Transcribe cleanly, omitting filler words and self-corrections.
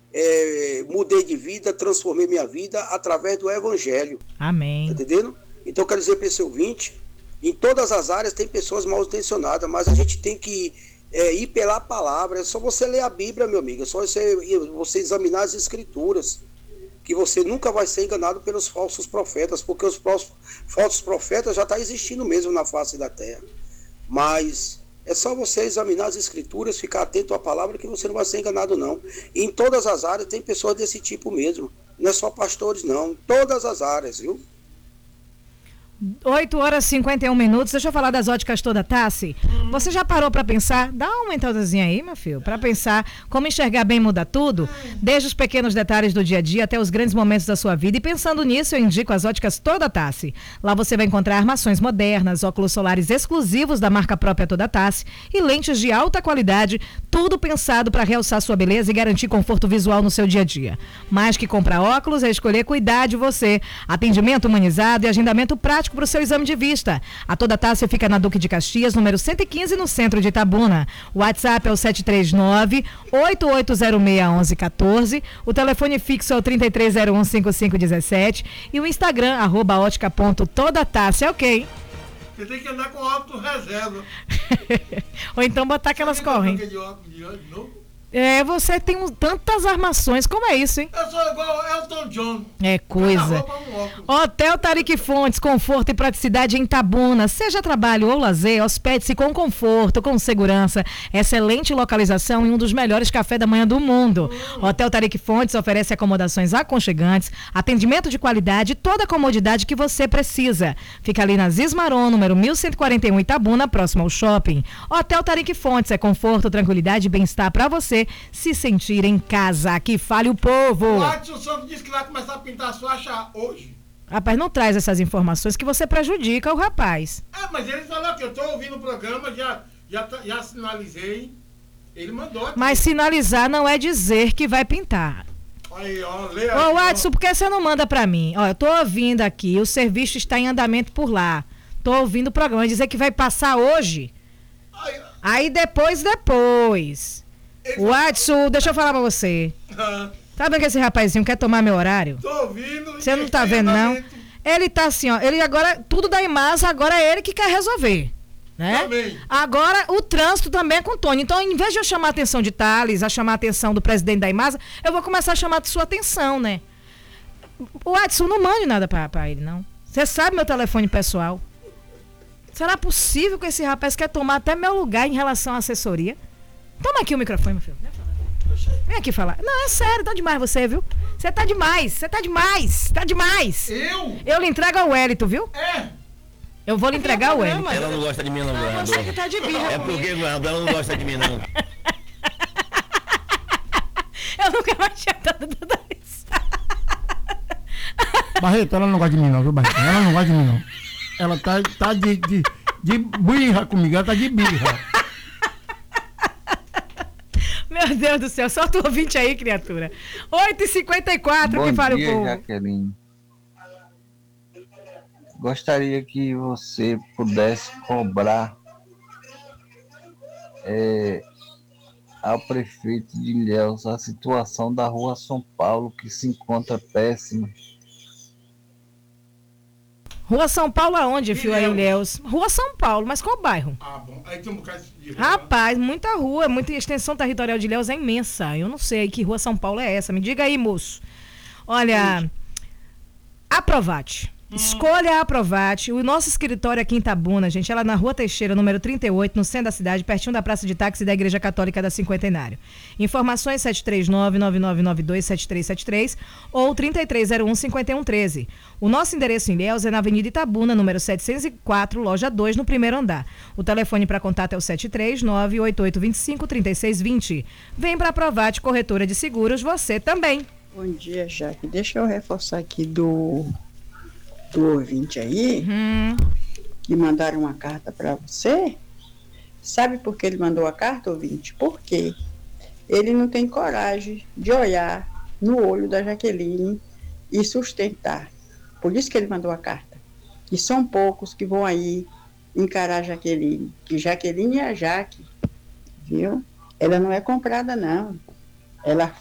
mudei de vida, transformei minha vida através do Evangelho. Amém. Tá entendendo? Então eu quero dizer para esse ouvinte, em todas as áreas tem pessoas mal intencionadas, mas a gente tem que ir pela palavra. É só você ler a Bíblia, meu amigo, é só você examinar as Escrituras, que você nunca vai ser enganado pelos falsos profetas, porque os falsos profetas já estão existindo mesmo na face da terra. Mas é só você examinar as Escrituras, ficar atento à palavra, que você não vai ser enganado, não. E em todas as áreas tem pessoas desse tipo mesmo. Não é só pastores, não. Em todas as áreas, viu? 8h51. Deixa eu falar das óticas Toda Tassi. Você já parou para pensar? Dá uma aumentadazinha aí, meu filho, para pensar como enxergar bem muda tudo, desde os pequenos detalhes do dia a dia até os grandes momentos da sua vida. E pensando nisso, eu indico as óticas Toda Tassi. Lá você vai encontrar armações modernas, óculos solares exclusivos da marca própria Toda Tassi e lentes de alta qualidade, tudo pensado para realçar sua beleza e garantir conforto visual no seu dia a dia. Mais que comprar óculos, é escolher cuidar de você. Atendimento humanizado e agendamento prático para o seu exame de vista. A Toda Tassi fica na Duque de Caxias, número 115, no centro de Itabuna. O WhatsApp é o 739-8806-1114. O telefone fixo é o 3301-5517. E o Instagram, @ótica.todatassi. É ok. Você tem que andar com óculos reserva. Ou então botar aquelas correntes. Você tem tantas armações. Como é isso, hein? Eu sou igual Elton John. É coisa. Hotel Tariq Fontes, conforto e praticidade em Itabuna. Seja trabalho ou lazer, hospede-se com conforto, com segurança, excelente localização e um dos melhores cafés da manhã do mundo. Hotel Tariq Fontes oferece acomodações aconchegantes, atendimento de qualidade e toda a comodidade que você precisa. Fica ali na Zismaron, número 1141, Itabuna, próximo ao shopping. Hotel Tariq Fontes é conforto, tranquilidade e bem-estar para você se sentir em casa. Aqui fale o povo. O Adson Santos disse que vai começar a pintar a sua chá hoje. Rapaz, não traz essas informações que você prejudica o rapaz. Mas ele falou que eu tô ouvindo o programa, já sinalizei. Ele mandou aqui. Mas sinalizar não é dizer que vai pintar. Aí, ó, lê Ô, Adson, por que você não manda pra mim? Ó, eu tô ouvindo aqui, o serviço está em andamento por lá. Tô ouvindo o programa, dizer que vai passar hoje. Aí depois. O Adson, deixa eu falar pra você. Tá vendo que esse rapazinho quer tomar meu horário? Tô ouvindo. Você não tá vendo, não? Ele tá assim, ó. Ele agora, tudo da Imasa, agora é ele que quer resolver. Né? Também. Agora, o trânsito também é com o Tony. Então, em vez de eu chamar a atenção de Thales, a chamar a atenção do presidente da Imasa, eu vou começar a chamar a sua atenção, né? O Adson, não mande nada pra ele, não. Você sabe meu telefone pessoal. Será possível que esse rapaz quer tomar até meu lugar em relação à assessoria? Toma aqui o microfone, meu filho. Vem aqui falar. Não, é sério, tá demais você, viu? Você tá demais. Eu lhe entrego ao Wellington, viu? Eu vou lhe entregar ao Wellington. Ela não gosta de mim, não, governador. Você que tá de birra. É porque, governador, ela não gosta de mim, não. Eu nunca mais tinha dado tudo isso. Barreto, ela não gosta de mim, não, viu, Barreto? Ela não gosta de mim, não. Ela tá de birra comigo, ela tá de birra. Meu Deus do céu, solta o ouvinte aí, criatura. 8h54, que fala o povo. Bom dia, Jaqueline. Gostaria que você pudesse cobrar ao prefeito de Ilhéus a situação da rua São Paulo, que se encontra péssima. Rua São Paulo aonde, filho, aí, Ilhéus? Rua São Paulo, mas qual bairro? Bom. Aí tem um bocado de rua. Rapaz, muita rua, muita extensão territorial de Ilhéus é imensa. Eu não sei que Rua São Paulo é essa. Me diga aí, moço. Olha, Aprovate. Escolha a Aprovate. O nosso escritório aqui em Itabuna, gente, ela é na Rua Teixeira, número 38, no centro da cidade, pertinho da Praça de Táxi da Igreja Católica da Cinquentenário. Informações 739-9992-7373 ou 3301-5113. O nosso endereço em Ilhéus é na Avenida Itabuna, número 704, loja 2, no primeiro andar. O telefone para contato é o 739-8825-3620. Vem para Aprovate, corretora de seguros, você também. Bom dia, Jaque. Deixa eu reforçar aqui do ouvinte aí, que mandaram uma carta para você. Sabe por que ele mandou a carta, ouvinte? Porque ele não tem coragem de olhar no olho da Jaqueline e sustentar. Por isso que ele mandou a carta. E são poucos que vão aí encarar a Jaqueline. Que Jaqueline é a Jaque, viu? Ela não é comprada, não. Ela